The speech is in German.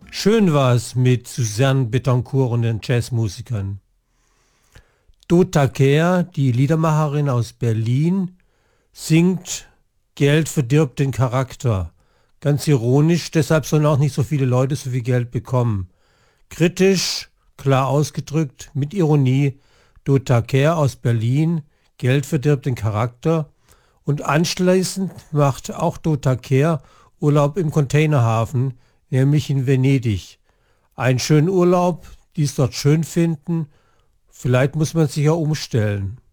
Schön war es mit Suzanne Bettencourt und den Jazzmusikern. Dota Kehr, die Liedermacherin aus Berlin, singt Geld verdirbt den Charakter. Ganz ironisch, deshalb sollen auch nicht so viele Leute so viel Geld bekommen. Kritisch, klar ausgedrückt, mit Ironie, Dota Kehr aus Berlin, Geld verdirbt den Charakter. Und anschließend macht auch Dota Kehr Urlaub im Containerhafen, nämlich in Venedig. Einen schönen Urlaub, die es dort schön finden. Vielleicht muss man sich ja umstellen.